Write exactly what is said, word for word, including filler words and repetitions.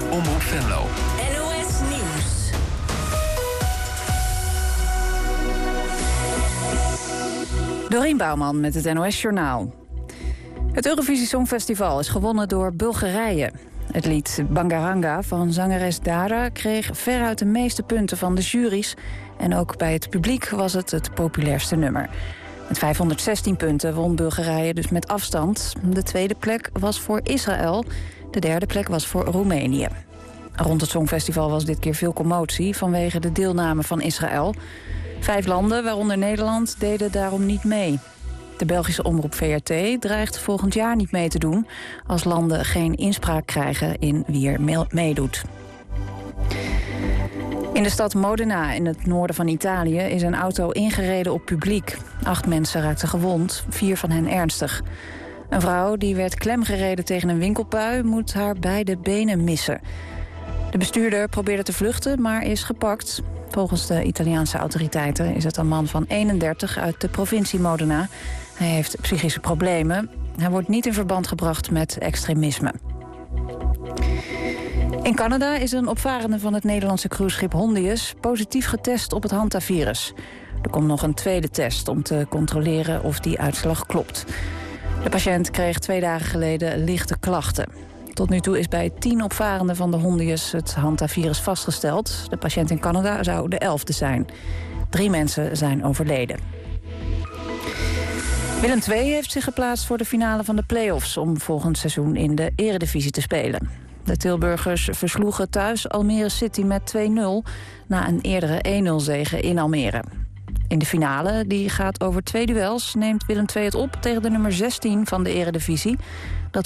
Omroep Venlo. N O S Nieuws. Dorien Bouwman met het N O S Journaal. Het Eurovisie Songfestival is gewonnen door Bulgarije. Het lied Bangaranga van zangeres Dara kreeg veruit de meeste punten van de juries. En ook bij het publiek was het het populairste nummer. Met vijfhonderdzestien punten won Bulgarije dus met afstand. De tweede plek was voor Israël. De derde plek was voor Roemenië. Rond het Songfestival was dit keer veel commotie vanwege de deelname van Israël. Vijf landen, waaronder Nederland, deden daarom niet mee. De Belgische omroep V R T dreigt volgend jaar niet mee te doen als landen geen inspraak krijgen in wie er meedoet. In de stad Modena in het noorden van Italië is een auto ingereden op publiek. Acht mensen raakten gewond, vier van hen ernstig. Een vrouw die werd klemgereden tegen een winkelpui moet haar beide benen missen. De bestuurder probeerde te vluchten, maar is gepakt. Volgens de Italiaanse autoriteiten is het een man van eenendertig uit de provincie Modena. Hij heeft psychische problemen. Hij wordt niet in verband gebracht met extremisme. In Canada is een opvarende van het Nederlandse cruiseschip Hondius positief getest op het hantavirus. Er komt nog een tweede test om te controleren of die uitslag klopt. De patiënt kreeg twee dagen geleden lichte klachten. Tot nu toe is bij tien opvarenden van de Hondius het hantavirus vastgesteld. De patiënt in Canada zou de elfde zijn. Drie mensen zijn overleden. Willem twee heeft zich geplaatst voor de finale van de play-offs om volgend seizoen in de Eredivisie te spelen. De Tilburgers versloegen thuis Almere City met twee nul na een eerdere één nul zege in Almere. In de finale, die gaat over twee duels, neemt Willem twee het op tegen de nummer zestien van de Eredivisie. Dat